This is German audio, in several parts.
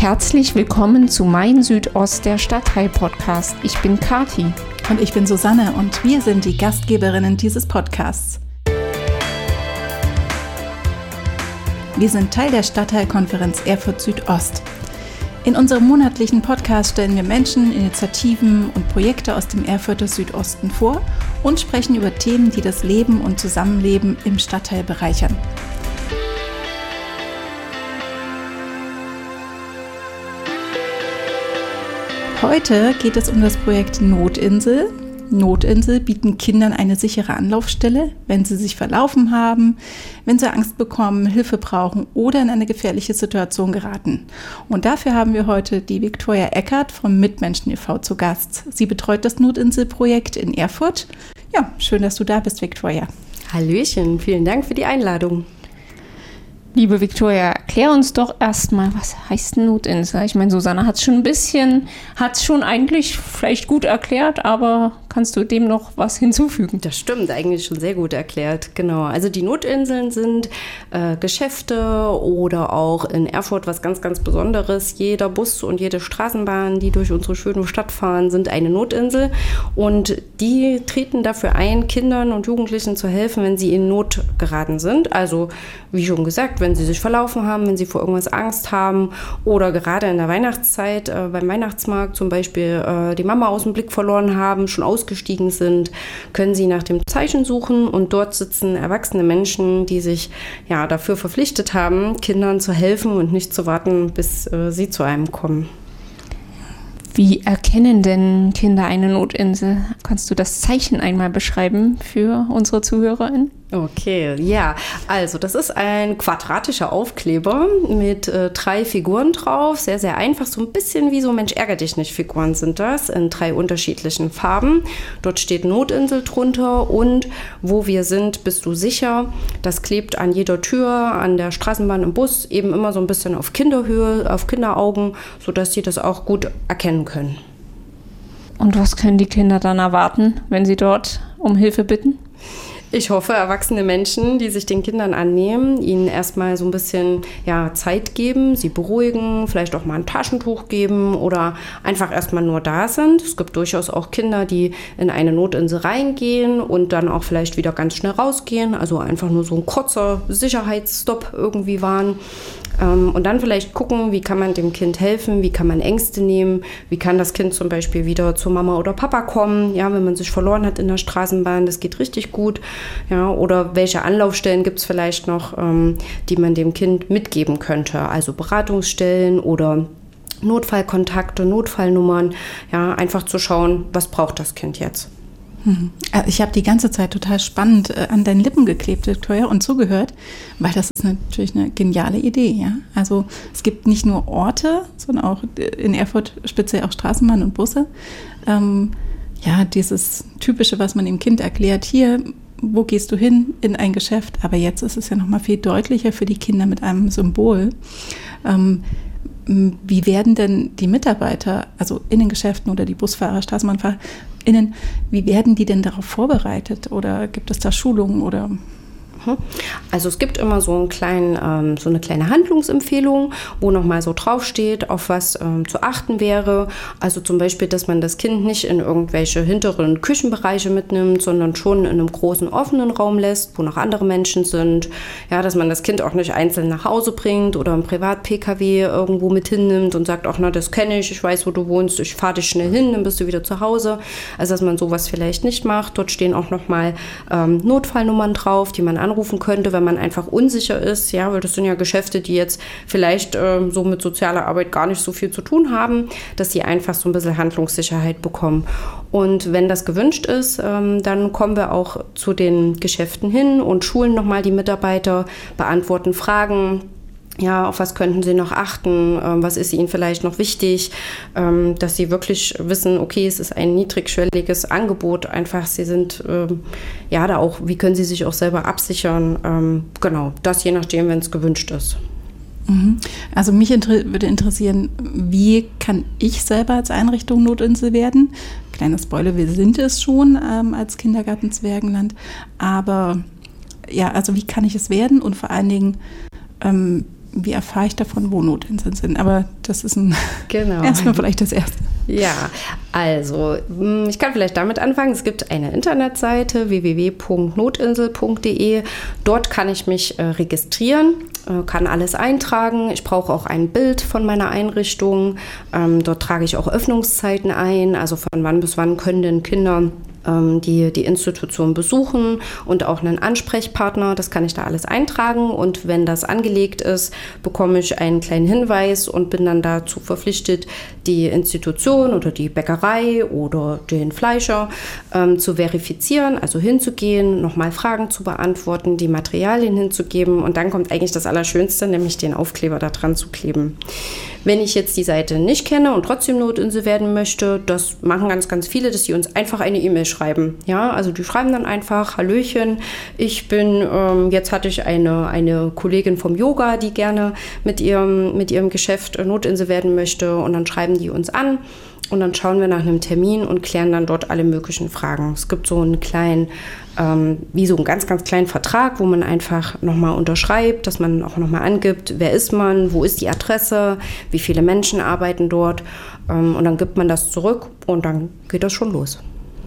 Herzlich willkommen zu Mein Südost, der Stadtteil-Podcast. Ich bin Kathi. Und ich bin Susanne und wir sind die Gastgeberinnen dieses Podcasts. Wir sind Teil der Stadtteilkonferenz Erfurt Südost. In unserem monatlichen Podcast stellen wir Menschen, Initiativen und Projekte aus dem Erfurter Südosten vor und sprechen über Themen, die das Leben und Zusammenleben im Stadtteil bereichern. Heute geht es um das Projekt Notinsel. Notinsel bieten Kindern eine sichere Anlaufstelle, wenn sie sich verlaufen haben, wenn sie Angst bekommen, Hilfe brauchen oder in eine gefährliche Situation geraten. Und dafür haben wir heute die Viktoria Eckert vom Mitmenschen e.V. zu Gast. Sie betreut das Notinsel-Projekt in Erfurt. Ja, schön, dass du da bist, Viktoria. Hallöchen, vielen Dank für die Einladung. Liebe Viktoria, erklär uns doch erstmal, was heißt Notinsel? Ich meine, Susanne hat es schon eigentlich vielleicht gut erklärt, aber kannst du dem noch was hinzufügen? Das stimmt, eigentlich schon sehr gut erklärt, genau. Also die Notinseln sind Geschäfte oder auch in Erfurt was ganz, ganz Besonderes. Jeder Bus und jede Straßenbahn, die durch unsere schöne Stadt fahren, sind eine Notinsel und die treten dafür ein, Kindern und Jugendlichen zu helfen, wenn sie in Not geraten sind. Also, wie schon gesagt, wenn sie sich verlaufen haben, wenn sie vor irgendwas Angst haben oder gerade in der Weihnachtszeit beim Weihnachtsmarkt zum Beispiel die Mama aus dem Blick verloren haben, schon ausgestiegen sind, können sie nach dem Zeichen suchen und dort sitzen erwachsene Menschen, die sich ja dafür verpflichtet haben, Kindern zu helfen und nicht zu warten, bis sie zu einem kommen. Wie erkennen denn Kinder eine Notinsel? Kannst du das Zeichen einmal beschreiben für unsere ZuhörerInnen? Okay, ja, also das ist ein quadratischer Aufkleber mit 3 Figuren drauf, sehr, sehr einfach, so ein bisschen wie so Mensch-ärger-dich-nicht-Figuren sind das, in 3 unterschiedlichen Farben. Dort steht Notinsel drunter und wo wir sind, bist du sicher. Das klebt an jeder Tür, an der Straßenbahn, im Bus, eben immer so ein bisschen auf Kinderhöhe, auf Kinderaugen, sodass sie das auch gut erkennen können. Und was können die Kinder dann erwarten, wenn sie dort um Hilfe bitten? Ich hoffe, erwachsene Menschen, die sich den Kindern annehmen, ihnen erstmal so ein bisschen Zeit geben, sie beruhigen, vielleicht auch mal ein Taschentuch geben oder einfach erstmal nur da sind. Es gibt durchaus auch Kinder, die in eine Notinsel reingehen und dann auch vielleicht wieder ganz schnell rausgehen, also einfach nur so ein kurzer Sicherheitsstopp irgendwie waren. Und dann vielleicht gucken, wie kann man dem Kind helfen, wie kann man Ängste nehmen, wie kann das Kind zum Beispiel wieder zu Mama oder Papa kommen, ja, wenn man sich verloren hat in der Straßenbahn, das geht richtig gut, ja, oder welche Anlaufstellen gibt es vielleicht noch, die man dem Kind mitgeben könnte, also Beratungsstellen oder Notfallkontakte, Notfallnummern, ja, einfach zu schauen, was braucht das Kind jetzt. Ich habe die ganze Zeit total spannend an deinen Lippen geklebt, Viktoria, und zugehört, weil das ist natürlich eine geniale Idee. Ja? Also es gibt nicht nur Orte, sondern auch in Erfurt speziell auch Straßenbahnen und Busse. Dieses Typische, was man dem Kind erklärt, hier, wo gehst du hin? In ein Geschäft. Aber jetzt ist es ja noch mal viel deutlicher für die Kinder mit einem Symbol. Wie werden denn die Mitarbeiter, also in den Geschäften oder die Busfahrer, StraßenbahnfahrerInnen, wie werden die denn darauf vorbereitet? Oder gibt es da Schulungen oder... Also es gibt immer so eine kleine Handlungsempfehlung, wo nochmal so draufsteht, auf was zu achten wäre. Also zum Beispiel, dass man das Kind nicht in irgendwelche hinteren Küchenbereiche mitnimmt, sondern schon in einem großen offenen Raum lässt, wo noch andere Menschen sind. Ja, dass man das Kind auch nicht einzeln nach Hause bringt oder im Privat-Pkw irgendwo mit hinnimmt und sagt, ach na, das kenne ich weiß, wo du wohnst, ich fahre dich schnell hin, dann bist du wieder zu Hause. Also dass man sowas vielleicht nicht macht. Dort stehen auch nochmal Notfallnummern drauf, die man anrufen könnte, wenn man einfach unsicher ist, ja, weil das sind ja Geschäfte, die jetzt vielleicht so mit sozialer Arbeit gar nicht so viel zu tun haben, dass sie einfach so ein bisschen Handlungssicherheit bekommen. Und wenn das gewünscht ist, dann kommen wir auch zu den Geschäften hin und schulen nochmal die Mitarbeiter, beantworten Fragen. Ja, auf was könnten Sie noch achten? Was ist Ihnen vielleicht noch wichtig? Dass Sie wirklich wissen, okay, es ist ein niedrigschwelliges Angebot. Einfach, Sie sind da auch, wie können Sie sich auch selber absichern? Genau, das je nachdem, wenn es gewünscht ist. Also mich würde interessieren, wie kann ich selber als Einrichtung Notinsel werden? Kleiner Spoiler, wir sind es schon als Kindergarten Zwergenland. Aber ja, also wie kann ich es werden? Und vor allen Dingen, wie erfahre ich davon, wo Notinseln sind? Aber das ist erstmal vielleicht das Erste. Ja, also ich kann vielleicht damit anfangen. Es gibt eine Internetseite www.notinsel.de. Dort kann ich mich registrieren, kann alles eintragen. Ich brauche auch ein Bild von meiner Einrichtung. Dort trage ich auch Öffnungszeiten ein, also von wann bis wann können denn Kinder die Institution besuchen und auch einen Ansprechpartner. Das kann ich da alles eintragen und wenn das angelegt ist, bekomme ich einen kleinen Hinweis und bin dann dazu verpflichtet, die Institution oder die Bäckerei oder den Fleischer zu verifizieren, also hinzugehen, nochmal Fragen zu beantworten, die Materialien hinzugeben und dann kommt eigentlich das Allerschönste, nämlich den Aufkleber da dran zu kleben. Wenn ich jetzt die Seite nicht kenne und trotzdem Notinsel werden möchte, das machen ganz, ganz viele, dass sie uns einfach eine E-Mail schreiben. Ja, also die schreiben dann einfach, Hallöchen, ich bin, jetzt hatte ich eine Kollegin vom Yoga, die gerne mit ihrem Geschäft Notinsel werden möchte und dann schreiben die uns an. Und dann schauen wir nach einem Termin und klären dann dort alle möglichen Fragen. Es gibt so einen kleinen, wie so einen ganz, ganz kleinen Vertrag, wo man einfach nochmal unterschreibt, dass man auch nochmal angibt, wer ist man, wo ist die Adresse, wie viele Menschen arbeiten dort. Und dann gibt man das zurück und dann geht das schon los.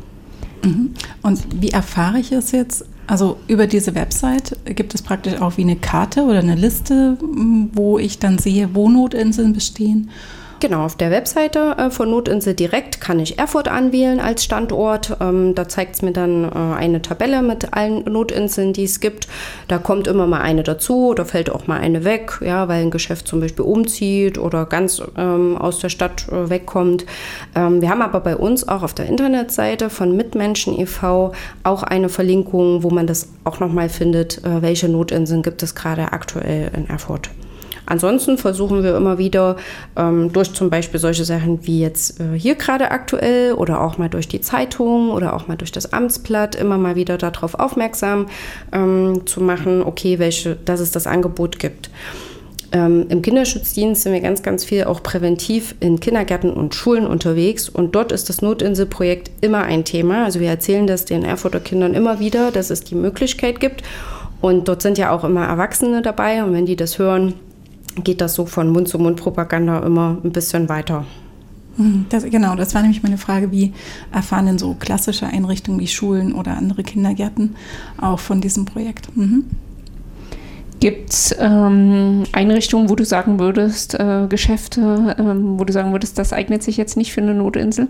Und wie erfahre ich es jetzt? Also über diese Website gibt es praktisch auch wie eine Karte oder eine Liste, wo ich dann sehe, wo Notinseln bestehen? Genau, auf der Webseite von Notinsel direkt kann ich Erfurt anwählen als Standort. Da zeigt es mir dann eine Tabelle mit allen Notinseln, die es gibt. Da kommt immer mal eine dazu oder fällt auch mal eine weg, ja, weil ein Geschäft zum Beispiel umzieht oder ganz aus der Stadt wegkommt. Wir haben aber bei uns auch auf der Internetseite von Mitmenschen e.V. auch eine Verlinkung, wo man das auch nochmal findet, welche Notinseln gibt es gerade aktuell in Erfurt. Ansonsten versuchen wir immer wieder durch zum Beispiel solche Sachen wie jetzt hier gerade aktuell oder auch mal durch die Zeitung oder auch mal durch das Amtsblatt immer mal wieder darauf aufmerksam zu machen, okay, dass es das Angebot gibt. Im Kinderschutzdienst sind wir ganz, ganz viel auch präventiv in Kindergärten und Schulen unterwegs und dort ist das Notinselprojekt immer ein Thema. Also wir erzählen das den Erfurter Kindern immer wieder, dass es die Möglichkeit gibt und dort sind ja auch immer Erwachsene dabei und wenn die das hören, geht das so von Mund-zu-Mund-Propaganda immer ein bisschen weiter. Das war nämlich meine Frage, wie erfahren denn so klassische Einrichtungen wie Schulen oder andere Kindergärten auch von diesem Projekt? Gibt es Einrichtungen, wo du sagen würdest, Geschäfte, wo du sagen würdest, das eignet sich jetzt nicht für eine Notinsel?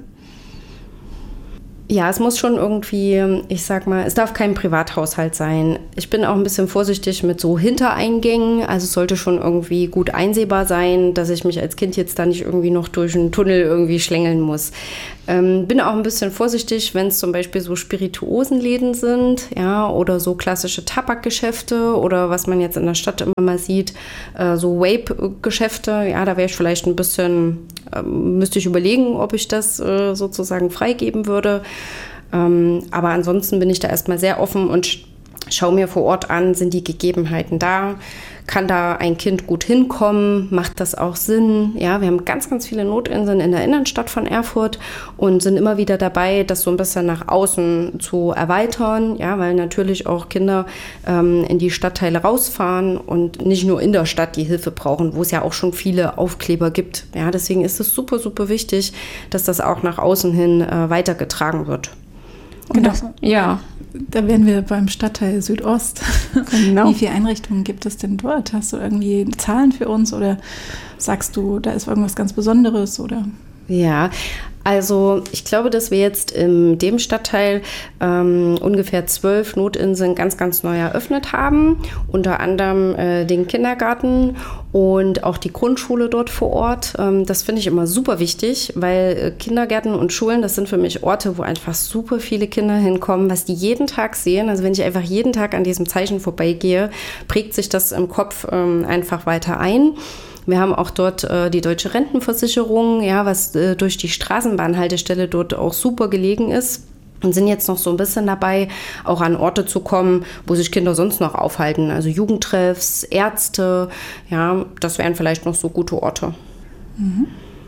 Ja, es muss schon irgendwie, ich sag mal, es darf kein Privathaushalt sein. Ich bin auch ein bisschen vorsichtig mit so Hintereingängen. Also es sollte schon irgendwie gut einsehbar sein, dass ich mich als Kind jetzt da nicht irgendwie noch durch einen Tunnel irgendwie schlängeln muss. Bin auch ein bisschen vorsichtig, wenn es zum Beispiel so Spirituosenläden sind, ja, oder so klassische Tabakgeschäfte oder was man jetzt in der Stadt immer mal sieht, so Vape-Geschäfte. Ja, da wäre ich vielleicht ein bisschen, müsste ich überlegen, ob ich das sozusagen freigeben würde. Aber ansonsten bin ich da erstmal sehr offen und schaue mir vor Ort an, sind die Gegebenheiten da? Kann da ein Kind gut hinkommen? Macht das auch Sinn? Ja, wir haben ganz, ganz viele Notinseln in der Innenstadt von Erfurt und sind immer wieder dabei, das so ein bisschen nach außen zu erweitern. Ja, weil natürlich auch Kinder in die Stadtteile rausfahren und nicht nur in der Stadt die Hilfe brauchen, wo es ja auch schon viele Aufkleber gibt. Ja, deswegen ist es super, super wichtig, dass das auch nach außen hin weitergetragen wird. Genau. Ja. Da wären wir beim Stadtteil Südost. Genau. Wie viele Einrichtungen gibt es denn dort? Hast du irgendwie Zahlen für uns oder sagst du, da ist irgendwas ganz Besonderes? Oder? Ja, also ich glaube, dass wir jetzt in dem Stadtteil ungefähr 12 Notinseln ganz, ganz neu eröffnet haben. Unter anderem den Kindergarten und auch die Grundschule dort vor Ort. Das finde ich immer super wichtig, weil Kindergärten und Schulen, das sind für mich Orte, wo einfach super viele Kinder hinkommen, was die jeden Tag sehen. Also wenn ich einfach jeden Tag an diesem Zeichen vorbeigehe, prägt sich das im Kopf einfach weiter ein. Wir haben auch dort die Deutsche Rentenversicherung, ja, was durch die Straßenbahnhaltestelle dort auch super gelegen ist. Und sind jetzt noch so ein bisschen dabei, auch an Orte zu kommen, wo sich Kinder sonst noch aufhalten. Also Jugendtreffs, Ärzte, ja, das wären vielleicht noch so gute Orte. Mhm.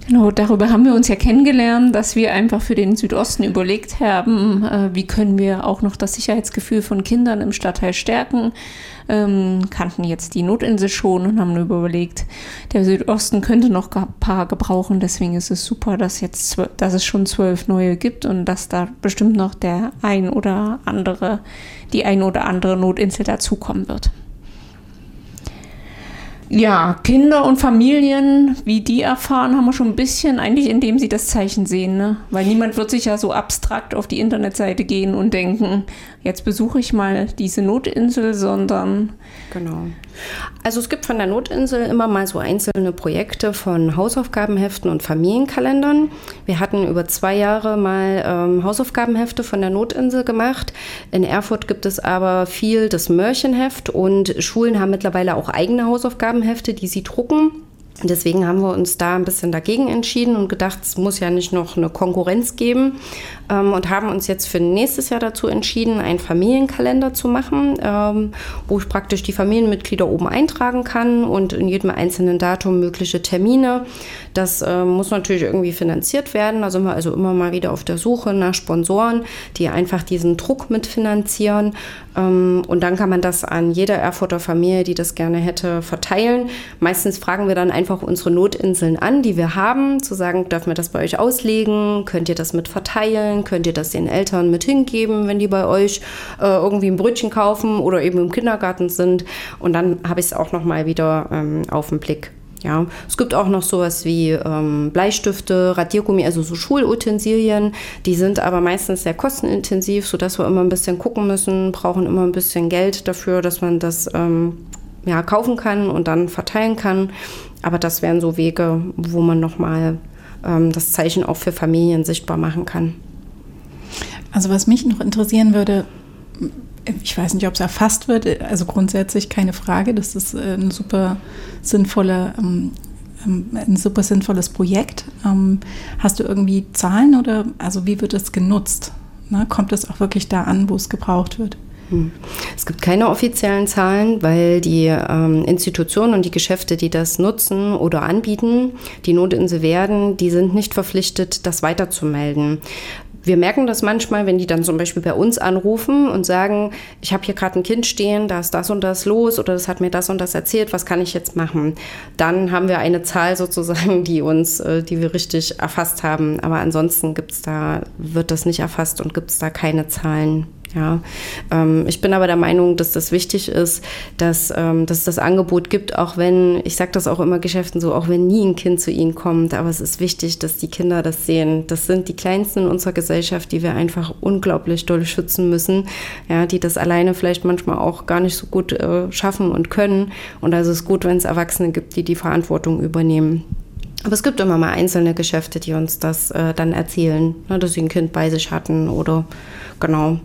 Genau, darüber haben wir uns ja kennengelernt, dass wir einfach für den Südosten überlegt haben, wie können wir auch noch das Sicherheitsgefühl von Kindern im Stadtteil stärken. Kannten jetzt die Notinsel schon und haben überlegt, der Südosten könnte noch ein paar gebrauchen. Deswegen ist es super, dass es schon 12 neue gibt und dass da bestimmt noch die ein oder andere Notinsel dazukommen wird. Ja, Kinder und Familien, wie die erfahren, haben wir schon ein bisschen, eigentlich indem sie das Zeichen sehen, ne? Weil niemand wird sich ja so abstrakt auf die Internetseite gehen und denken, jetzt besuche ich mal diese Notinsel, sondern... Genau. Also es gibt von der Notinsel immer mal so einzelne Projekte von Hausaufgabenheften und Familienkalendern. Wir hatten über 2 Jahre mal Hausaufgabenhefte von der Notinsel gemacht. In Erfurt gibt es aber viel das Märchenheft und Schulen haben mittlerweile auch eigene Hausaufgabenhefte, die sie drucken. Deswegen haben wir uns da ein bisschen dagegen entschieden und gedacht, es muss ja nicht noch eine Konkurrenz geben und haben uns jetzt für nächstes Jahr dazu entschieden, einen Familienkalender zu machen, wo ich praktisch die Familienmitglieder oben eintragen kann und in jedem einzelnen Datum mögliche Termine. Das muss natürlich irgendwie finanziert werden. Da sind wir also immer mal wieder auf der Suche nach Sponsoren, die einfach diesen Druck mitfinanzieren. Und dann kann man das an jede Erfurter Familie, die das gerne hätte, verteilen. Meistens fragen wir dann einfach unsere Notinseln an, die wir haben, zu sagen, dürfen wir das bei euch auslegen? Könnt ihr das mit verteilen? Könnt ihr das den Eltern mit hingeben, wenn die bei euch irgendwie ein Brötchen kaufen oder eben im Kindergarten sind? Und dann habe ich es auch noch mal wieder auf den Blick. Ja, es gibt auch noch sowas wie Bleistifte, Radiergummi, also so Schulutensilien. Die sind aber meistens sehr kostenintensiv, sodass wir immer ein bisschen gucken müssen, brauchen immer ein bisschen Geld dafür, dass man das kaufen kann und dann verteilen kann. Aber das wären so Wege, wo man nochmal das Zeichen auch für Familien sichtbar machen kann. Also was mich noch interessieren würde, ich weiß nicht, ob es erfasst wird, also grundsätzlich keine Frage, das ist ein super sinnvolles Projekt. Hast du irgendwie Zahlen oder also wie wird es genutzt? Ne? Kommt es auch wirklich da an, wo es gebraucht wird? Es gibt keine offiziellen Zahlen, weil die Institutionen und die Geschäfte, die das nutzen oder anbieten, die Notinsel werden, die sind nicht verpflichtet, das weiterzumelden. Wir merken das manchmal, wenn die dann zum Beispiel bei uns anrufen und sagen, ich habe hier gerade ein Kind stehen, da ist das und das los oder das hat mir das und das erzählt, was kann ich jetzt machen? Dann haben wir eine Zahl sozusagen, die wir richtig erfasst haben. Aber ansonsten wird das nicht erfasst und gibt es da keine Zahlen. Ja, ich bin aber der Meinung, dass das wichtig ist, dass es das Angebot gibt, auch wenn, ich sage das auch immer Geschäften so, auch wenn nie ein Kind zu ihnen kommt, aber es ist wichtig, dass die Kinder das sehen. Das sind die Kleinsten in unserer Gesellschaft, die wir einfach unglaublich doll schützen müssen, ja, die das alleine vielleicht manchmal auch gar nicht so gut schaffen und können. Und also ist es gut, wenn es Erwachsene gibt, die die Verantwortung übernehmen. Aber es gibt immer mal einzelne Geschäfte, die uns das dann erzählen, ne, dass sie ein Kind bei sich hatten oder genau.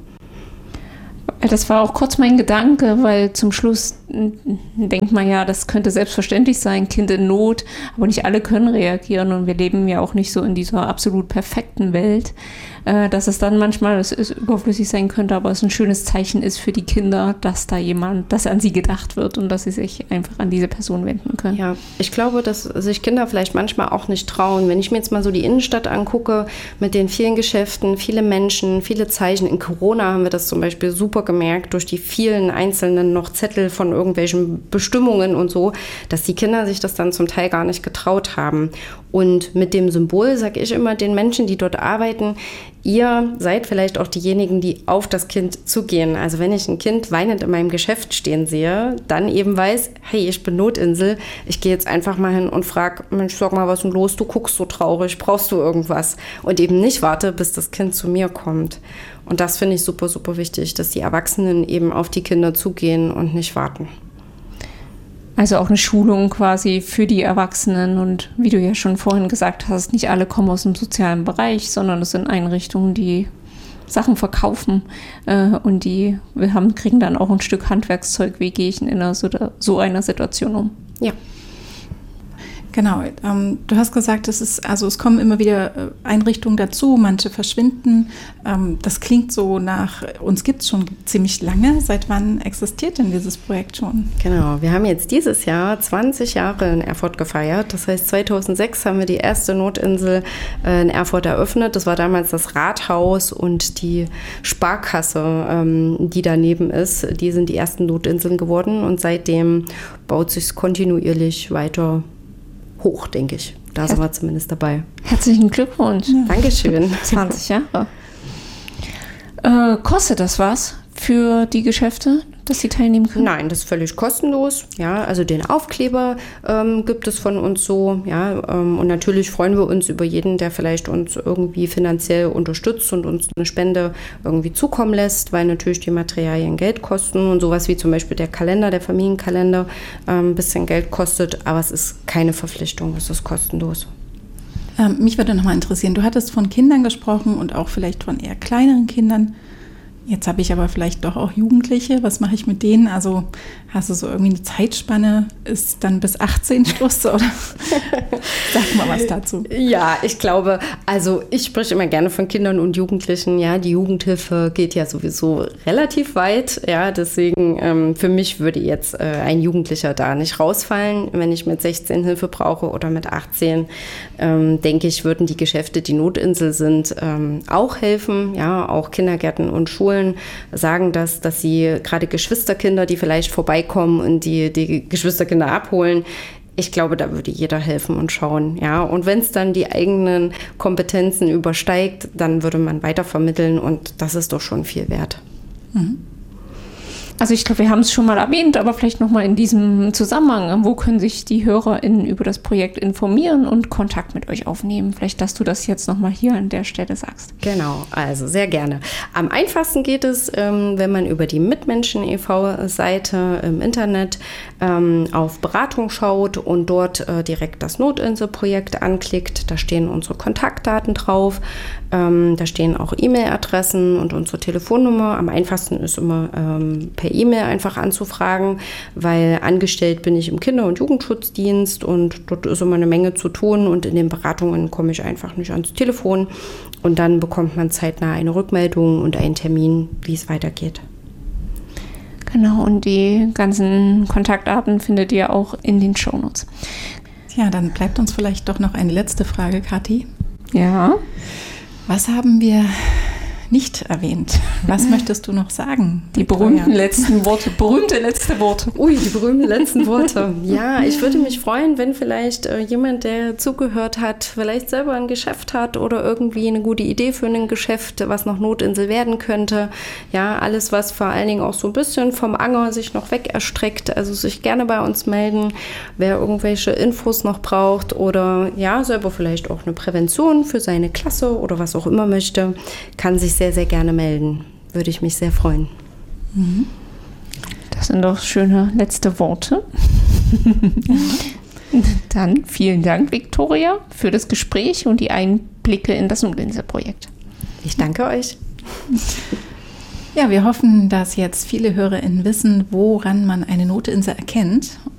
Das war auch kurz mein Gedanke, weil zum Schluss denkt man ja, das könnte selbstverständlich sein, Kind in Not, aber nicht alle können reagieren und wir leben ja auch nicht so in dieser absolut perfekten Welt, dass es dann manchmal überflüssig sein könnte, aber es ein schönes Zeichen ist für die Kinder, dass an sie gedacht wird und dass sie sich einfach an diese Person wenden können. Ja, ich glaube, dass sich Kinder vielleicht manchmal auch nicht trauen. Wenn ich mir jetzt mal so die Innenstadt angucke, mit den vielen Geschäften, viele Menschen, viele Zeichen. In Corona haben wir das zum Beispiel super gemerkt, durch die vielen einzelnen noch Zettel von irgendwelchen Bestimmungen und so, dass die Kinder sich das dann zum Teil gar nicht getraut haben. Und mit dem Symbol sage ich immer den Menschen, die dort arbeiten, ihr seid vielleicht auch diejenigen, die auf das Kind zugehen. Also wenn ich ein Kind weinend in meinem Geschäft stehen sehe, dann eben weiß, hey, ich bin Notinsel, ich gehe jetzt einfach mal hin und frage, Mensch, sag mal, was ist denn los, du guckst so traurig, brauchst du irgendwas? Und eben nicht warte, bis das Kind zu mir kommt. Und das finde ich super, super wichtig, dass die Erwachsenen eben auf die Kinder zugehen und nicht warten. Also auch eine Schulung quasi für die Erwachsenen und wie du ja schon vorhin gesagt hast, nicht alle kommen aus dem sozialen Bereich, sondern es sind Einrichtungen, die Sachen verkaufen und kriegen dann auch ein Stück Handwerkszeug, wie gehe ich in so einer Situation um. Ja. Genau, du hast gesagt, es kommen immer wieder Einrichtungen dazu, manche verschwinden. Das klingt so nach, uns gibt es schon ziemlich lange. Seit wann existiert denn dieses Projekt schon? Genau, wir haben jetzt dieses Jahr 20 Jahre in Erfurt gefeiert. Das heißt, 2006 haben wir die erste Notinsel in Erfurt eröffnet. Das war damals das Rathaus und die Sparkasse, die daneben ist. Die sind die ersten Notinseln geworden und seitdem baut sich kontinuierlich weiter hoch, denke ich. Da sind wir zumindest dabei. Herzlichen Glückwunsch. Ja. Dankeschön. 20 Jahre. Kostet das was für die Geschäfte, dass sie teilnehmen können? Nein, das ist völlig kostenlos. Ja, also den Aufkleber gibt es von uns so. Ja, und natürlich freuen wir uns über jeden, der vielleicht uns irgendwie finanziell unterstützt und uns eine Spende irgendwie zukommen lässt, weil natürlich die Materialien Geld kosten und sowas wie zum Beispiel der Kalender, der Familienkalender, ein bisschen Geld kostet. Aber es ist keine Verpflichtung, es ist kostenlos. Mich würde noch mal interessieren, du hattest von Kindern gesprochen und auch vielleicht von eher kleineren Kindern. Jetzt habe ich aber vielleicht doch auch Jugendliche. Was mache ich mit denen? Also hast du so irgendwie eine Zeitspanne? Ist dann bis 18 Schluss? Oder sag mal was dazu. Ja, ich glaube, also ich spreche immer gerne von Kindern und Jugendlichen. Ja, die Jugendhilfe geht ja sowieso relativ weit. Ja, deswegen für mich würde jetzt ein Jugendlicher da nicht rausfallen. Wenn ich mit 16 Hilfe brauche oder mit 18, denke ich, würden die Geschäfte, die Notinsel sind, auch helfen. Ja, auch Kindergärten und Schulen sagen dass sie gerade Geschwisterkinder, die vielleicht vorbeikommen und die Geschwisterkinder abholen, ich glaube, da würde jeder helfen und schauen. Ja, und wenn es dann die eigenen Kompetenzen übersteigt, dann würde man weitervermitteln und das ist doch schon viel wert. Mhm. Also ich glaube, wir haben es schon mal erwähnt, aber vielleicht nochmal in diesem Zusammenhang. Wo können sich die HörerInnen über das Projekt informieren und Kontakt mit euch aufnehmen? Vielleicht, dass du das jetzt nochmal hier an der Stelle sagst. Genau, also sehr gerne. Am einfachsten geht es, wenn man über die Mitmenschen e.V.-Seite im Internet auf Beratung schaut und dort direkt das Notinsel-Projekt anklickt. Da stehen unsere Kontaktdaten drauf. Da stehen auch E-Mail-Adressen und unsere Telefonnummer. Am einfachsten ist immer per E-Mail einfach anzufragen, weil angestellt bin ich im Kinder- und Jugendschutzdienst und dort ist immer eine Menge zu tun und in den Beratungen komme ich einfach nicht ans Telefon und dann bekommt man zeitnah eine Rückmeldung und einen Termin, wie es weitergeht. Genau, und die ganzen Kontaktdaten findet ihr auch in den Shownotes. Ja, dann bleibt uns vielleicht doch noch eine letzte Frage, Kathi. Ja. Was haben wir nicht erwähnt? Was möchtest du noch sagen? Die berühmten letzten Worte, berühmte letzte Worte. Ui, die berühmten letzten Worte. Ja, ich würde mich freuen, wenn vielleicht jemand, der zugehört hat, vielleicht selber ein Geschäft hat oder irgendwie eine gute Idee für ein Geschäft, was noch Notinsel werden könnte. Ja, alles, was vor allen Dingen auch so ein bisschen vom Anger sich noch weg erstreckt, also sich gerne bei uns melden, wer irgendwelche Infos noch braucht oder ja, selber vielleicht auch eine Prävention für seine Klasse oder was auch immer möchte, kann sich sehr, sehr gerne melden. Würde ich mich sehr freuen. Das sind doch schöne letzte Worte. Dann vielen Dank, Viktoria, für das Gespräch und die Einblicke in das Notinsel-Projekt. Ich danke euch. Ja, wir hoffen, dass jetzt viele HörerInnen wissen, woran man eine Notinsel erkennt